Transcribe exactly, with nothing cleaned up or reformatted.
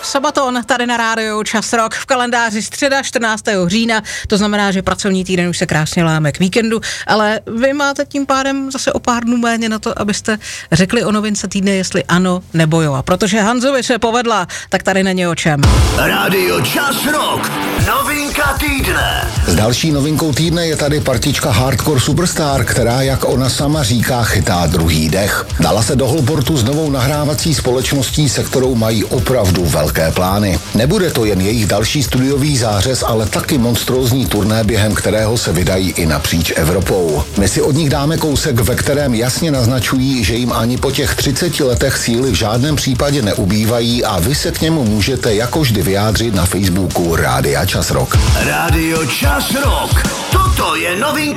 Sabaton tady na rádiu Čas Rock, v kalendáři středa čtrnáctého října, to znamená, že pracovní týden už se krásně láme k víkendu, ale vy máte tím pádem zase o pár dnů méně na to, abyste řekli o novince týdne, jestli ano nebo jo. A protože Hanzovi se povedla, tak tady není o čem. Rádio Čas Rock, novinka týdne. S další novinkou týdne je tady partička Hardcore Superstar, která, jak ona sama říká, chytá druhý dech. Dala se do Holportu s novou nahrávací společností, se kterou mají opravdu velké plány. Nebude to jen jejich další studiový zářez, ale taky monstrózní turné, během kterého se vydají i napříč Evropou. My si od nich dáme kousek, ve kterém jasně naznačují, že jim ani po těch třiceti letech síly v žádném případě neubývají a vy se k němu můžete jako vždy vyjádřit na Facebooku Rádia Čas Rock. Rádio Čas Rock, toto je novinka